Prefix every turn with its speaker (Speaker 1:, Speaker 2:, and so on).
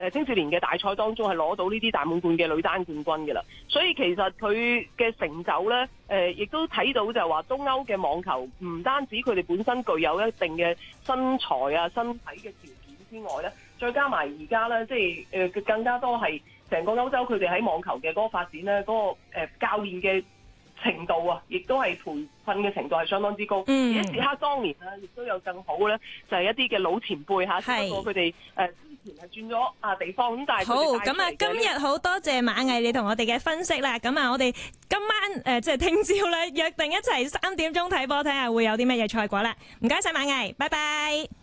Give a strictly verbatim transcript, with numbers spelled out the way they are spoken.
Speaker 1: 誒青少年嘅大賽當中係攞到呢啲大滿貫嘅女單冠軍嘅啦。所以其實佢嘅成就咧，誒亦都睇到就係話東歐嘅網球唔單止佢哋本身具有一定嘅身材啊、身體嘅條件之外咧，再加埋而家咧，即係誒更加多係成個歐洲佢哋喺網球嘅嗰個發展咧，嗰、嗰個誒教練嘅程度啊，亦都係培訓嘅程度係相當之高。嗯、而喺時刻當年咧，亦都有更好咧，就係、是、一啲嘅老前輩嚇，只不過佢哋誒之前係轉咗啊地方咁，但係
Speaker 2: 好咁啊！今日好多謝馬毅你同我哋嘅分析啦。咁啊，我哋今晚誒即係聽朝咧約定一齊三點鐘睇波，睇下會有啲乜嘢賽果啦。唔該晒馬毅，拜拜。